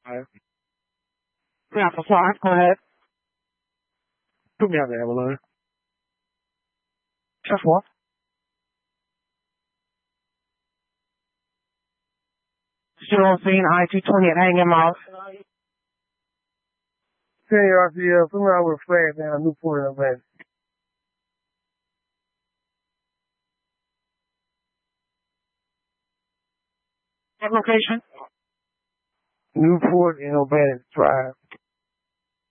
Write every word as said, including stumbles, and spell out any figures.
Five. Yeah, for five, go ahead. Put me on the balloon. Just what? Zero scene I two twenty at Hanging Mouth. ten R C L, put me out with a flag down Newport and Atlanta. What location? Newport and Urbana Drive.